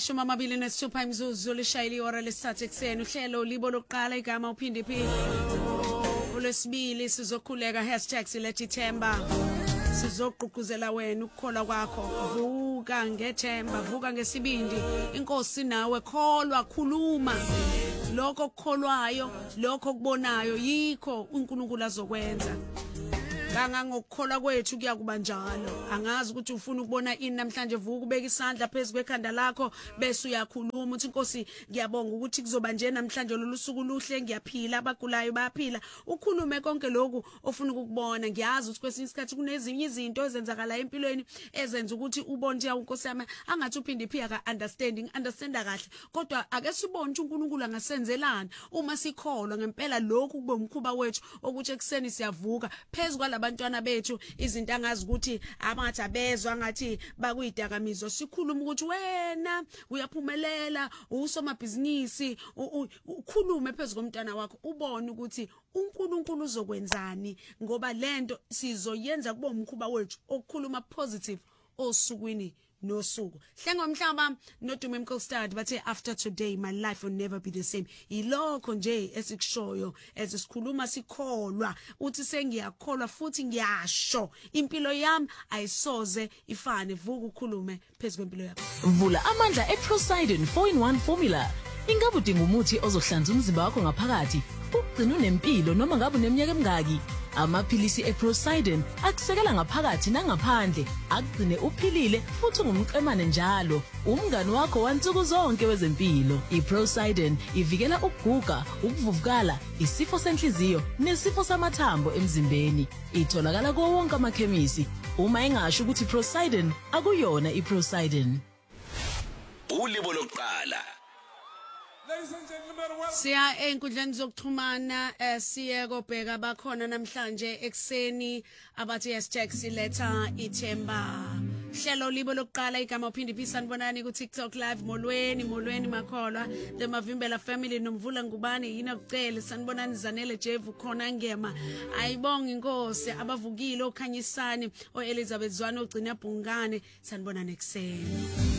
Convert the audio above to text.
amashumi amabili nesithupha imzuzu lishayile ihora lesithathu ekuseni uhlelo libo lokuqala igama uphinde phi ulesibili sizokhuleka #silethi Themba sizogqugquzela wena ukukholwa kwakho vuka ngethemba vuka ngesibindi inkosi nawe kholwa khuluma lokho kukholwayo lokho kubonayo yikho uNkulunkulu azokwenza ngokukholwa kwethu kuyakuba njalo angazi ukuthi ufuna ukubona ini namhlanje vuka ubeka isandla phezulu kwekhanda lakho bese uyakhuluma uthi inkosi ngiyabonga ukuthi kuzoba nje namhlanje lolu suku luhle ngiyaphila abagulayo bayaphila ukhulume konke lokhu ofuna ukubona ngiyazi ukuthi kwesinye isikhathi kunezinye izinto ezenzakala empilweni ezenza ukuthi ubone ukuthi inkosi yami angathi uphinde iphi aka understanda kahle kodwa ake sibone ukuthi uNkulunkulu angasenzelana uma sikholwa ngempela lokhu kube umkhuba wethu ukuthi ekseni siyavuka phezulu abantwana bethu izinto angazi ukuthi abangathi abezwa ngathi bakuyidakamizwa sikhuluma ukuthi wena uyaphumelela usomabhizinisi ukhulume phezulu komntana wakho ubone ukuthi uNkulunkulu uzokwenzani ngoba lento sizoyenza kube umkhuba wethu okukhuluma positive osukwini nosuku hlengo mhlaba nodume mkhostadi bathe after today my life will never be the same ilokho nje esikushoyo esikhuluma sikholwa uthi sengiyakholwa futhi ngiyasho impilo yami ayisoze ifane vuka ukhulume phezulu kwempilo yakho vula amandla eProsident 4-in-1 formula ingabe udinga umuthi ozohlanza umzimba wakho ngaphakathi ugcina unempilo noma ngabe uneminyaka emingaki amaphilisi eProsident akusekela ngaphakathi nangaphandle akugcine uphilile futhi ungumqemane njalo umngani wakho wansuku zonke wezempilo iProsident ivikela ukuguga ukuvuvukala isifo senhliziyo nesifo samathambo emzimbeni itholakala kuwo wonke amakhemisi uma engasho ukuthi Prosident akuyona iProsident ulibo lokuqala. Ladies and gentlemen, siya enkundleni zokuxhumana siye kobheka bakhona namhlanje ekseni abathi #siletha ithemba hlelo libo lokuqala igama uphinde phisani bonani ku TikTok live molweni makholwa the Mavimbela family nomvula ngubane yina kucela sanibonani Zanele Jevu khona ngema ayibonga inkosi abavukile okhanyisani oElizabeth Zwane ogcina Bhungane sanibonani ekseni